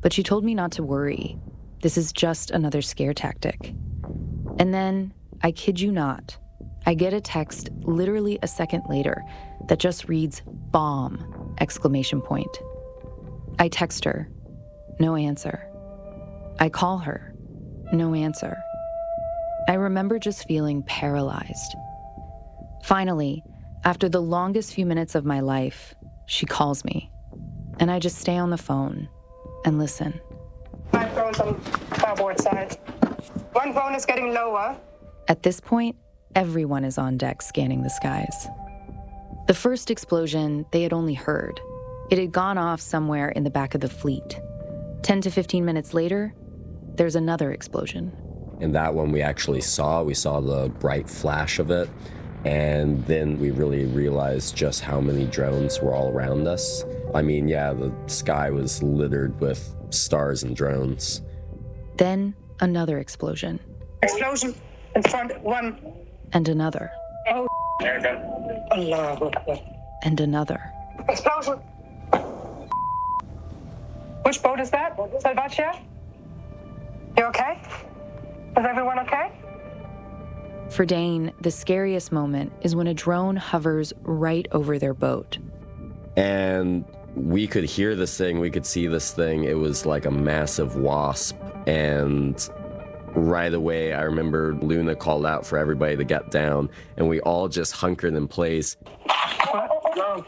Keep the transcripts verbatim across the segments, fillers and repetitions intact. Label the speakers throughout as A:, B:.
A: but she told me not to worry. This is just another scare tactic. And then, I kid you not, I get a text literally a second later that just reads, bomb, exclamation point. I text her, no answer. I call her, no answer. I remember just feeling paralyzed. Finally, after the longest few minutes of my life, she calls me, and I just stay on the phone and listen.
B: My phone's on starboard side. One phone is getting lower.
A: At this point, everyone is on deck scanning the skies. The first explosion they had only heard. It had gone off somewhere in the back of the fleet. ten to fifteen minutes later, there's another explosion.
C: And that one we actually saw. We saw the bright flash of it. And then we really realized just how many drones were all around us. I mean, yeah, the sky was littered with stars and drones.
A: Then another explosion.
B: Explosion in front, one.
A: And another.
B: Oh, Allah.
A: And another.
B: Explosion. Which boat is that? Salvatia? You okay? Is everyone okay?
A: For Dane, the scariest moment is when a drone hovers right over their boat.
C: And we could hear this thing, we could see this thing. It was like a massive wasp. And right away, I remember Luna called out for everybody to get down, and we all just hunkered in place.
B: Cover,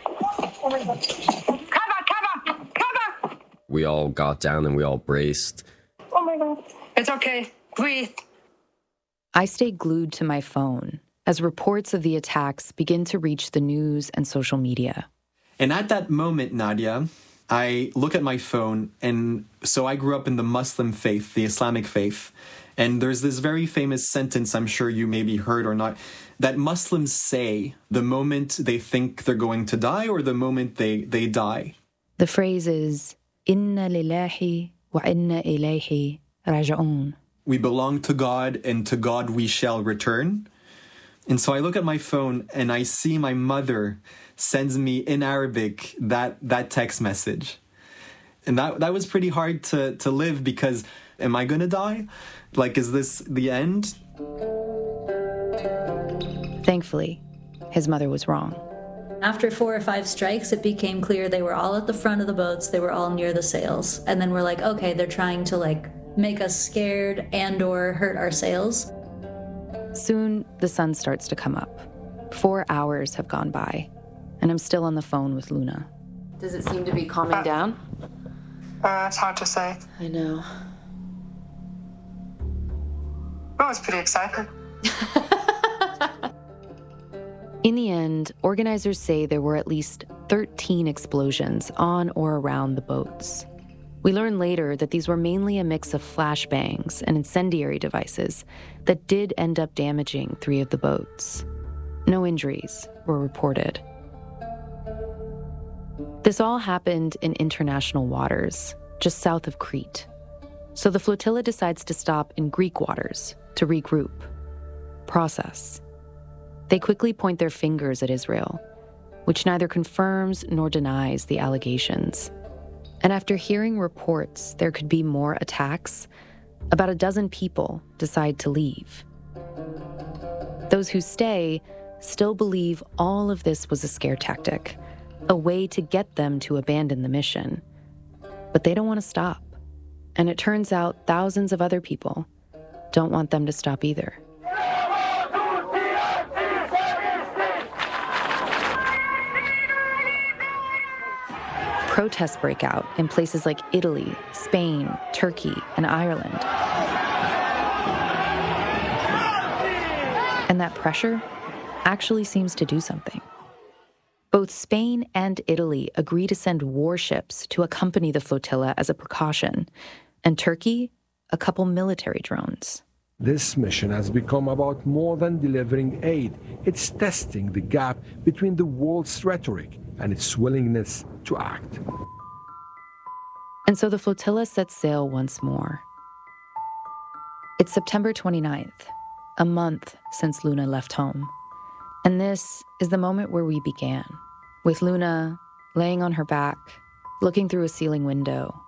B: cover, cover!
C: We all got down and we all braced.
B: Oh my God. It's okay. Breathe.
A: I stay glued to my phone as reports of the attacks begin to reach the news and social media.
D: And at that moment, Nadia, I look at my phone, and so I grew up in the Muslim faith, the Islamic faith. And there's this very famous sentence, I'm sure you maybe heard or not, that Muslims say the moment they think they're going to die or the moment they, they die.
A: The phrase is, Inna lillahi wa inna ilayhi raji'un.
D: We belong to God, and to God we shall return. And so I look at my phone, and I see my mother sends me in Arabic that, that text message. And that that was pretty hard to, to live, because am I going to die? Like, is this the end?
A: Thankfully, his mother was wrong.
E: After four or five strikes, it became clear they were all at the front of the boats. They were all near the sails. And then we're like, okay, they're trying to, like, make us scared and or hurt our sails.
A: Soon, the sun starts to come up. Four hours have gone by, and I'm still on the phone with Luna.
F: Does it seem to be calming
B: Uh,
F: down?
B: Uh, it's hard to say.
F: I know.
B: Oh, it's pretty exciting.
A: In the end, organizers say there were at least thirteen explosions on or around the boats. We learn later that these were mainly a mix of flashbangs and incendiary devices that did end up damaging three of the boats. No injuries were reported. This all happened in international waters, just south of Crete. So the flotilla decides to stop in Greek waters to regroup, process. They quickly point their fingers at Israel, which neither confirms nor denies the allegations. And after hearing reports there could be more attacks, about a dozen people decide to leave. Those who stay still believe all of this was a scare tactic, a way to get them to abandon the mission. But they don't want to stop. And it turns out thousands of other people don't want them to stop either. Protests break out in places like Italy, Spain, Turkey, and Ireland. And that pressure actually seems to do something. Both Spain and Italy agree to send warships to accompany the flotilla as a precaution, and Turkey, a couple military drones.
G: This mission has become about more than delivering aid. It's testing the gap between the world's rhetoric and its willingness to act.
A: And so the flotilla sets sail once more. It's September twenty-ninth, a month since Luna left home. And this is the moment where we began, with Luna laying on her back, looking through a ceiling window